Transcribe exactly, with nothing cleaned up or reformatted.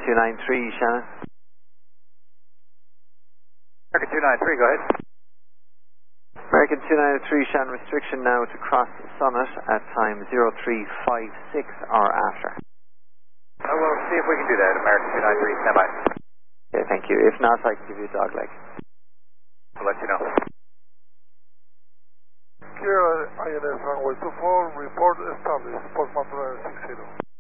two nine three, Shannon. American two nine three, go ahead. American two nine three, Shannon, restriction now to cross Summit at time zero three five six or after. Uh, we'll see if we can do that, American two nine three, stand by. Okay, thank you. If not, I can give you a dog leg. I'll let you know. Clear I N S runway two four, report established, Postmaster six zero.